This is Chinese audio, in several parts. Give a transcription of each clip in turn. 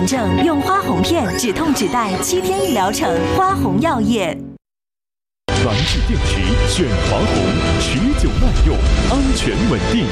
炎症用花红片止痛止带7天1疗程，花红药业。 蓝智电池选华红，持久耐用，安全稳定。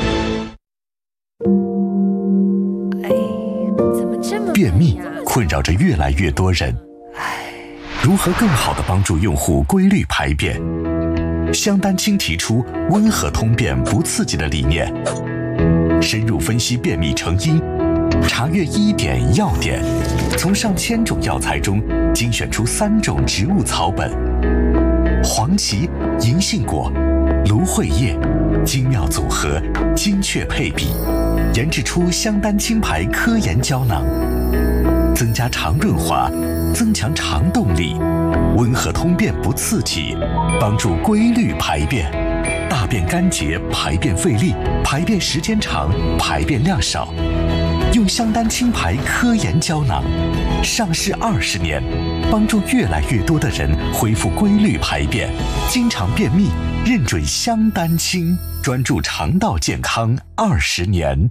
便秘困扰着越来越多人，如何更好地帮助用户规律排便？香丹青提出温和通便不刺激的理念，深入分析便秘成因，查阅医典药典，从上千种药材中精选出3种植物草本，黄芪、银杏果、芦荟叶，精妙组合，精确配比，研制出香丹青牌科研胶囊，增加肠润滑，增强肠动力，温和通便不刺激，帮助规律排便，大便干结，排便费力，排便时间长，排便量少。用香丹青牌科研胶囊，上市20年，帮助越来越多的人恢复规律排便，经常便秘，认准香丹青，专注肠道健康20年。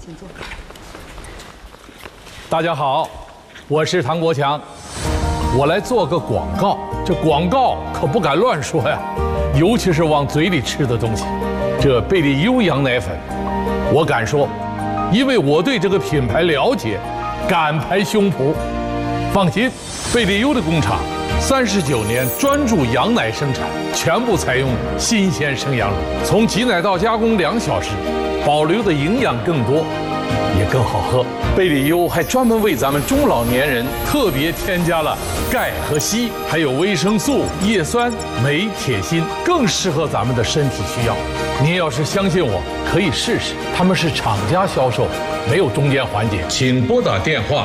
大家好，我是唐国强，我来做个广告。这广告可不敢乱说呀，尤其是往嘴里吃的东西。这贝利优羊奶粉，我敢说，因为我对这个品牌了解，敢拍胸脯。放心，贝利优的工厂39年专注羊奶生产，全部采用新鲜生羊乳，从挤奶到加工2小时，保留的营养更多，也更好喝。贝利优还专门为咱们中老年人特别添加了钙和硒，还有维生素、叶酸、镁、铁、锌，更适合咱们的身体需要。您要是相信我，可以试试。他们是厂家销售，没有中间环节。请拨打电话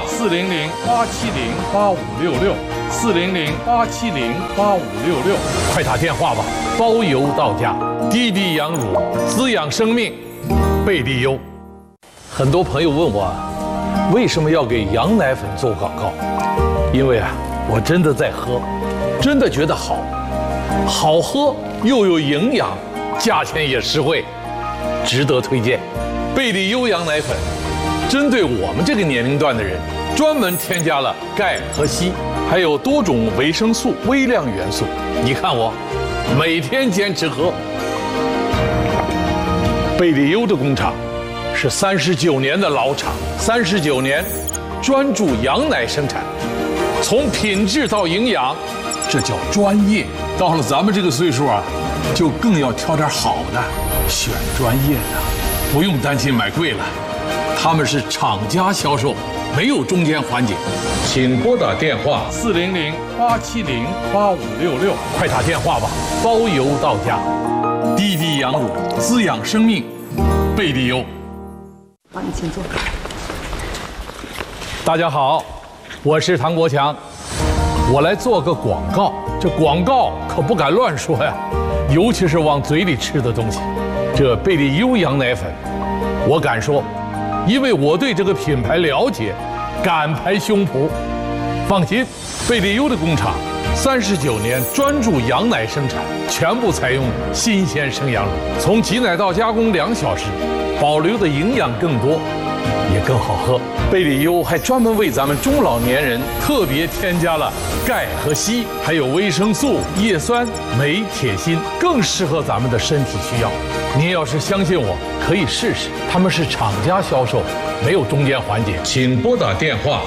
400-870-8566，400-870-8566，快打电话吧，包邮到家。滴滴羊乳，滋养生命，贝利优。很多朋友问我，为什么要给羊奶粉做广告？因为我真的在喝，真的觉得好喝又有营养，价钱也实惠，值得推荐。贝利优羊奶粉针对我们这个年龄段的人，专门添加了钙和硒，还有多种维生素、微量元素。你看我每天坚持喝。贝利优的工厂是39年的老厂，39年专注羊奶生产，从品质到营养，这叫专业。到了咱们这个岁数就更要挑点好的，选专业的，不用担心买贵了。他们是厂家销售，没有中间环节。请拨打电话400-870-8566，快打电话吧，包邮到家。滴滴羊乳，滋养生命，贝利优。 好，你请坐。 大家好，我是唐国强，我来做个广告。这广告可不敢乱说呀，尤其是往嘴里吃的东西。这贝利优羊奶粉，我敢说，因为我对这个品牌了解，敢拍胸脯。放心，贝利优的工厂39年专注羊奶生产，全部采用新鲜生羊乳，从挤奶到加工2小时，保留的营养更多，也更好喝。贝利优还专门为咱们中老年人特别添加了钙和硒，还有维生素、叶酸、镁、铁、锌，更适合咱们的身体需要。您要是相信我，可以试试。他们是厂家销售，没有中间环节。请拨打电话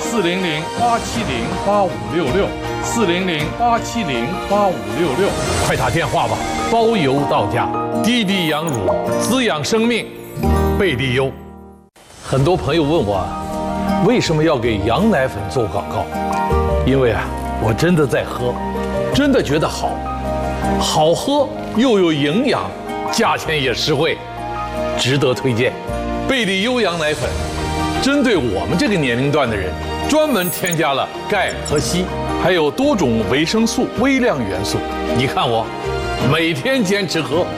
400-870-8566，400-870-8566，快打电话吧，包邮到家。滴滴羊乳，滋养生命，贝利优。很多朋友问我，为什么要给羊奶粉做广告？因为我真的在喝，真的觉得好喝又有营养，价钱也实惠，值得推荐。贝利优羊奶粉针对我们这个年龄段的人，专门添加了钙和硒，还有多种维生素、微量元素。你看我每天坚持喝。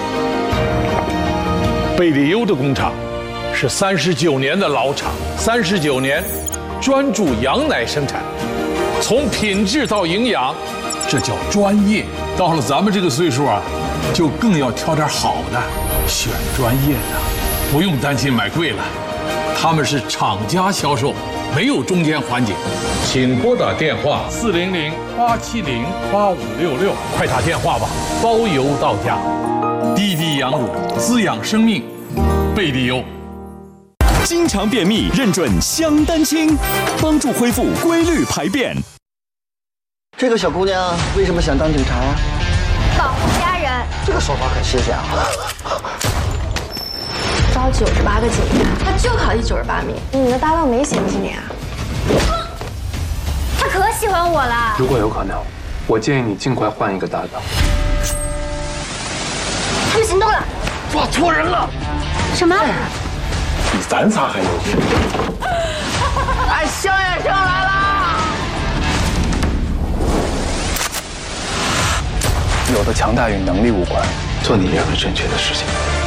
贝利优的工厂是39年的老厂，39年专注羊奶生产，从品质到营养，这叫专业。到了咱们这个岁数就更要挑点好的，选专业的，不用担心买贵了。 他们是厂家销售，没有中间环节。请拨打电话400-870-8566，快打电话吧，包邮到家。滴滴羊乳滋养生命，贝利优。 经常便秘，认准香丹清，帮助恢复规律排便。 这个小姑娘为什么想当警察呀？ 保护家人。 这个说法可新鲜啊！ 招98个警察，他就考第98名。你的搭档没嫌弃你啊？他可喜欢我了。 如果有可能，我建议你尽快换一个搭档。 他们行动了， 抓错人了！ 什么？ 比咱仨还优秀。 哎，香烟生来了！ 有的强大与能力无关，做你认为正确的事情。